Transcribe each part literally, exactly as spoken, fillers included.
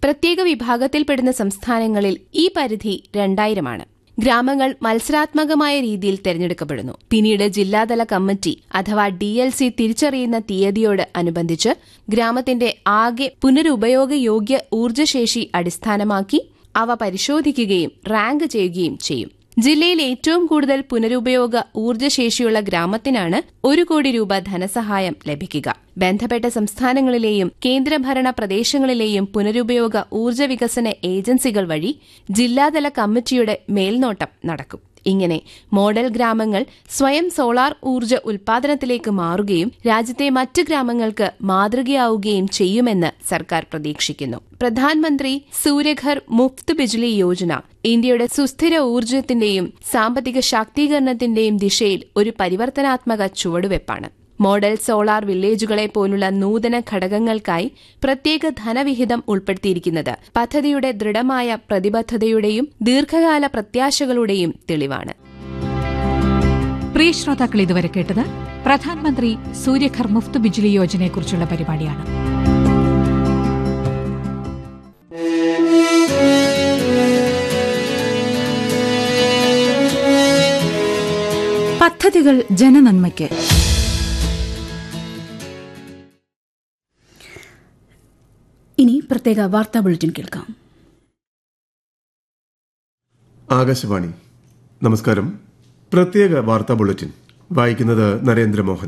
പ്രത്യേക വിഭാഗത്തിൽപ്പെടുന്ന സംസ്ഥാനങ്ങളിൽ ഈ പരിധി രണ്ടായിരമാണ്. ഗ്രാമങ്ങൾ മത്സരാത്മകമായ രീതിയിൽ തെരഞ്ഞെടുക്കപ്പെടുന്നു. പിന്നീട് ജില്ലാതല കമ്മിറ്റി അഥവാ ഡി എൽ സി തിരിച്ചറിയുന്ന തീയതിയോട് അനുബന്ധിച്ച് ഗ്രാമത്തിന്റെ ആകെ പുനരുപയോഗയോഗ്യ ഊർജ്ജശേഷി അടിസ്ഥാനമാക്കി അവ പരിശോധിക്കുകയും റാങ്ക് ചെയ്യുകയും ചെയ്യും. ജില്ലയിൽ ഏറ്റവും കൂടുതൽ പുനരുപയോഗ ഊർജ്ജശേഷിയുള്ള ഗ്രാമത്തിനാണ് ഒരു കോടി രൂപ ധനസഹായം ലഭിക്കുക. ബന്ധപ്പെട്ട സംസ്ഥാനങ്ങളിലെയും കേന്ദ്രഭരണ പ്രദേശങ്ങളിലെയും പുനരുപയോഗ ഊർജ്ജ വികസന ഏജൻസികൾ വഴി ജില്ലാതല കമ്മിറ്റിയുടെ മേൽനോട്ടം നടക്കും. ഇങ്ങനെ മോഡൽ ഗ്രാമങ്ങൾ സ്വയം സോളാർ ഊർജ്ജ ഉൽപാദനത്തിലേക്ക് മാറുകയും രാജ്യത്തെ മറ്റ് ഗ്രാമങ്ങൾക്ക് മാതൃകയാവുകയും ചെയ്യുമെന്ന് സർക്കാർ പ്രതീക്ഷിക്കുന്നു. പ്രധാനമന്ത്രി സൂര്യഘർ മുഫ്ത് ബിജ്ലി യോജന ഇന്ത്യയുടെ സുസ്ഥിര ഊർജ്ജത്തിന്റെയും സാമ്പത്തിക ശാക്തീകരണത്തിന്റെയും ദിശയിൽ ഒരു പരിവർത്തനാത്മക ചുവടുവെപ്പാണ്. മോഡൽ സോളാർ വില്ലേജുകളെ പോലുള്ള നൂതന ഘടകങ്ങൾക്കായി പ്രത്യേക ധനവിഹിതം ഉൾപ്പെടുത്തിയിരിക്കുന്നത് പദ്ധതിയുടെ ദൃഢമായ പ്രതിബദ്ധതയുടെയും ദീർഘകാല പ്രത്യാശകളുടെയും തെളിവാണ്. പ്രിയ ശ്രോതാക്കൾ, ഇതുവരെ കേട്ടത് പ്രധാനമന്ത്രി സൂര്യഘർ മുഫ്ത് ബിജ്ലി യോജനയെക്കുറിച്ചുള്ള പരിപാടിയാണ്. പദ്ധതികൾ ജനനന്മയ്ക്ക്. ഇനി പ്രത്യേക വാർത്താ ബുള്ളറ്റിൻ കേൾക്കാം. ആകാശവാണി. നമസ്കാരം. പ്രത്യേക വാർത്താ ബുള്ളറ്റിൻ വായിക്കുന്നത് നരേന്ദ്രമോഹൻ.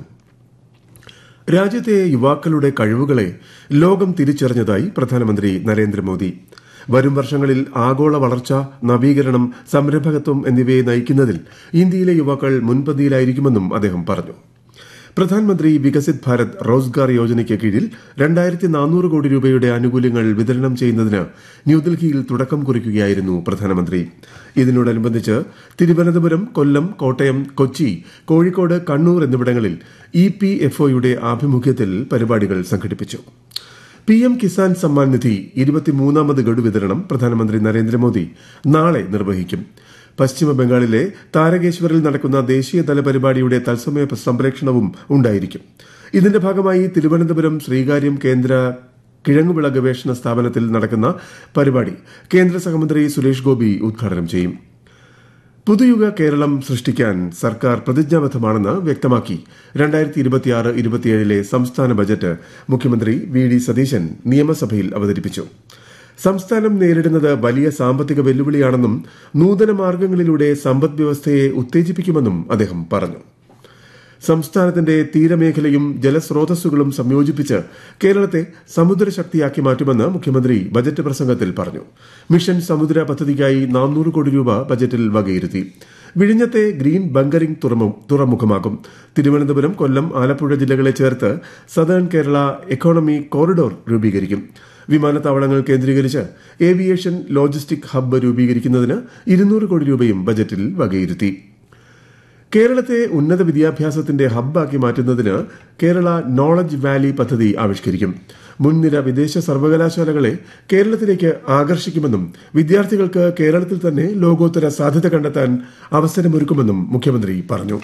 രാജ്യത്തെ യുവാക്കളുടെ കഴിവുകളെ ലോകം തിരിച്ചറിഞ്ഞതായി പ്രധാനമന്ത്രി നരേന്ദ്രമോദി. വരും വർഷങ്ങളിൽ ആഗോള വളർച്ച, നവീകരണം, സംരംഭകത്വം എന്നിവയെ നയിക്കുന്നതിൽ ഇന്ത്യയിലെ യുവാക്കൾ മുൻപന്തിയിലായിരിക്കുമെന്നും അദ്ദേഹം പറഞ്ഞു. പ്രധാനമന്ത്രി വികസിത് ഭാരത് റോസ്ഗാർ യോജനയ്ക്ക് കീഴിൽ രണ്ടായിരത്തി നാനൂറ് കോടി രൂപയുടെ ആനുകൂല്യങ്ങൾ വിതരണം ചെയ്യുന്നതിന് ന്യൂഡൽഹിയിൽ തുടക്കം കുറിക്കുകയായിരുന്നു പ്രധാനമന്ത്രി. ഇതിനോടനുബന്ധിച്ച് തിരുവനന്തപുരം, കൊല്ലം, കോട്ടയം, കൊച്ചി, കോഴിക്കോട്, കണ്ണൂർ എന്നിവിടങ്ങളിൽ ഇ പി എഫ് ഒയുടെ ആഭിമുഖ്യത്തിൽ പരിപാടികൾ സംഘടിപ്പിച്ചു. പി എം കിസാൻ സമ്മാൻ നിധി ഇരുപത്തിമൂന്നാമത് ഗഡു വിതരണം പ്രധാനമന്ത്രി നരേന്ദ്രമോദി നാളെ നിർവഹിക്കും. പശ്ചിമബംഗാളിലെ താരകേശ്വറിൽ നടക്കുന്ന ദേശീയതല പരിപാടിയുടെ തത്സമയ സംപ്രേക്ഷണവും ഉണ്ടായിരിക്കും. ഇതിന്റെ ഭാഗമായി തിരുവനന്തപുരം ശ്രീകാര്യം കേന്ദ്ര കിഴങ്ങുവിള ഗവേഷണ സ്ഥാപനത്തിൽ നടക്കുന്ന പരിപാടി കേന്ദ്ര സഹമന്ത്രി സുരേഷ് ഗോപി ഉദ്ഘാടനം ചെയ്യും. പുതുയുഗ കേരളം സൃഷ്ടിക്കാൻ സർക്കാർ പ്രതിജ്ഞാബദ്ധമാണെന്ന് വ്യക്തമാക്കി രണ്ടായിരത്തി ഇരുപത്തിയാറ് ഇരുപത്തിയേഴിലെ സംസ്ഥാന ബജറ്റ് മുഖ്യമന്ത്രി വി ഡി സതീശൻ നിയമസഭയിൽ അവതരിപ്പിച്ചു. സംസ്ഥാനം നേരിടുന്നത് വലിയ സാമ്പത്തിക വെല്ലുവിളിയാണെന്നും നൂതന മാർഗങ്ങളിലൂടെ സമ്പദ് വ്യവസ്ഥയെ ഉത്തേജിപ്പിക്കുമെന്നും അദ്ദേഹം പറഞ്ഞു. സംസ്ഥാനത്തിന്റെ തീരമേഖലയും ജലസ്രോതസ്സുകളും സംയോജിപ്പിച്ച് കേരളത്തെ സമുദ്രശക്തിയാക്കി മാറ്റുമെന്ന് മുഖ്യമന്ത്രി ബജറ്റ് പ്രസംഗത്തിൽ പറഞ്ഞു. മിഷൻ സമുദ്ര പദ്ധതിക്കായി നാനൂറ് കോടി രൂപ ബജറ്റിൽ വകയിരുത്തി. വിഴിഞ്ഞത്തെ ഗ്രീൻ ബങ്കറിംഗ് തുറമുഖമാക്കും. തിരുവനന്തപുരം, കൊല്ലം, ആലപ്പുഴ ജില്ലകളെ ചേർത്ത് സദേൺ കേരള എക്കോണമി കോറിഡോർ രൂപീകരിക്കും. വിമാനത്താവളങ്ങൾ കേന്ദ്രീകരിച്ച് ഏവിയേഷൻ ലോജിസ്റ്റിക് ഹബ്ബ് രൂപീകരിക്കുന്നതിന് ഇരുന്നൂറ് കോടി രൂപയും ബജറ്റിൽ വകയിരുത്തി. കേരളത്തെ ഉന്നത വിദ്യാഭ്യാസത്തിന്റെ ഹബ്ബാക്കി മാറ്റുന്നതിന് കേരള നോളജ് വാലി പദ്ധതി ആവിഷ്കരിക്കും. മുൻനിര വിദേശ സർവകലാശാലകളെ കേരളത്തിലേക്ക് ആകർഷിക്കുമെന്നും വിദ്യാർത്ഥികൾക്ക് കേരളത്തിൽ തന്നെ ലോകോത്തര സാധ്യത കണ്ടെത്താൻ അവസരമൊരുക്കുമെന്നും മുഖ്യമന്ത്രി പറഞ്ഞു.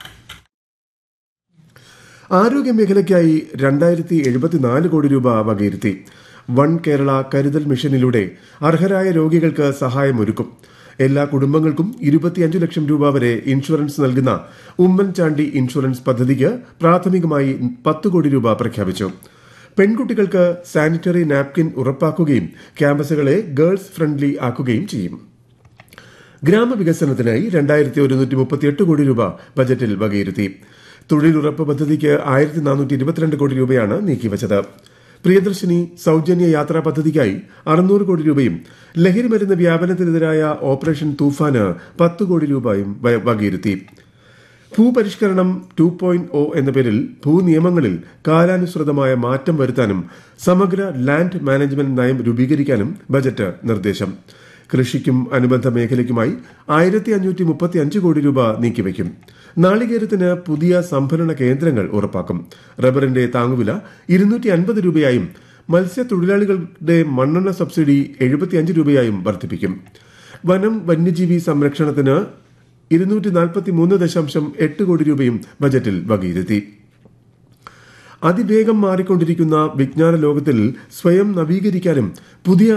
ആരോഗ്യമേഖലയ്ക്കായി രണ്ടായിരത്തി എഴുപത്തിനാല് കോടി രൂപ വകയിരുത്തി. വൺ കേരള കരുതൽ മിഷനിലൂടെ അർഹരായ രോഗികൾക്ക് സഹായമൊരുക്കും. എല്ലാ കുടുംബങ്ങൾക്കും ഇരുപത്തിയഞ്ച് ലക്ഷം രൂപ വരെ ഇൻഷുറൻസ് നൽകുന്ന ഉമ്മൻചാണ്ടി ഇൻഷുറൻസ് പദ്ധതിക്ക് പ്രാഥമികമായി പത്ത് കോടി രൂപ പ്രഖ്യാപിച്ചു. പെൺകുട്ടികൾക്ക് സാനിറ്ററി നാപ്കിൻ ഉറപ്പാക്കുകയും ക്യാമ്പസുകളെ ഗേൾസ് ഫ്രണ്ട്ലി ആക്കുകയും ചെയ്യും. ഗ്രാമവികസനത്തിനായി രണ്ടായിരത്തി ഒരുന്നൂറ്റി മുപ്പത്തിയെട്ട് കോടി രൂപ ബജറ്റിൽ വകയിരുത്തി. തൊഴിലുറപ്പ് പദ്ധതിക്ക് ആയിരത്തി നാനൂറ്റി ഇരുപത്തിരണ്ട് കോടി രൂപയാണ് നീക്കിവച്ചത്. പ്രിയദർശിനി സൌജന്യ യാത്രാ പദ്ധതിക്കായി അറുന്നൂറ് കോടി രൂപയും ലഹരിമരുന്ന് വ്യാപനത്തിനെതിരായ ഓപ്പറേഷൻ തൂഫാന് പത്ത് കോടി രൂപയും വകയിരുത്തി. ഭൂപരിഷ്കരണം ടു പോയിന്റ് ഒ എന്ന പേരിൽ ഭൂനിയമങ്ങളിൽ കാലാനുസൃതമായ മാറ്റം വരുത്താനും സമഗ്ര ലാൻഡ് മാനേജ്മെന്റ് നയം രൂപീകരിക്കാനും ബജറ്റ് നിർദ്ദേശം. കൃഷിക്കും അനുബന്ധ മേഖലയ്ക്കുമായി ആയിരത്തി അഞ്ഞൂറ്റി മുപ്പത്തി അഞ്ച് കോടി രൂപ നീക്കിവയ്ക്കും. നാളികേരത്തിന് പുതിയ സംഭരണ കേന്ദ്രങ്ങൾ ഉറപ്പാക്കും. റബ്ബറിന്റെ താങ്ങുവില ഇരുന്നൂറ്റി അൻപത് രൂപയായും മത്സ്യത്തൊഴിലാളികളുടെ മണ്ണെണ്ണ സബ്സിഡി എഴുപത്തിയഞ്ച് രൂപയായും വർദ്ധിപ്പിക്കും. വനം വന്യജീവി സംരക്ഷണത്തിന് ഇരുന്നൂറ്റി നാൽപ്പത്തി മൂന്ന് ദശാംശം എട്ട് കോടി രൂപയും ബജറ്റിൽ വകയിരുത്തി. അതിവേഗം മാറിക്കൊണ്ടിരിക്കുന്ന വിജ്ഞാന ലോകത്തിൽ സ്വയം നവീകരിക്കാനും പുതിയ